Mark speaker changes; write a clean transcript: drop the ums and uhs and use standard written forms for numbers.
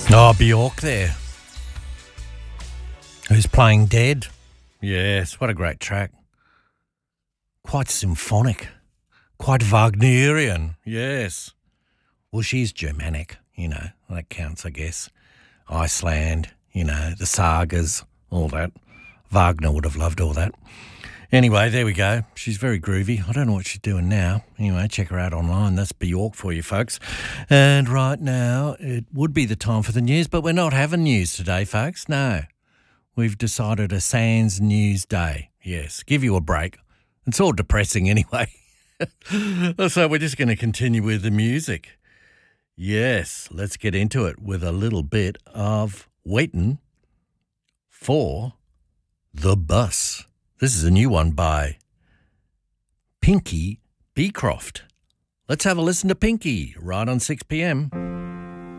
Speaker 1: Oh, Bjork there. Who's playing Dead? Yes, what a great track. Quite symphonic. Quite Wagnerian, yes. Well, she's Germanic, that counts, I guess. Iceland, the sagas, all that. Wagner would have loved all that. Anyway, there we go. She's very groovy. I don't know what she's doing now. Anyway, check her out online. That's Bjork for you, folks. And right now, it would be the time for the news, but we're not having news today, folks. No. We've decided a Sans News Day. Yes, give you a break. It's all depressing anyway. So we're just going to continue with the music. Yes, let's get into it with a little bit of Waitin' for the Bus. This is a new one by Pinky Beecroft. Let's have a listen to Pinky right on 6 p.m.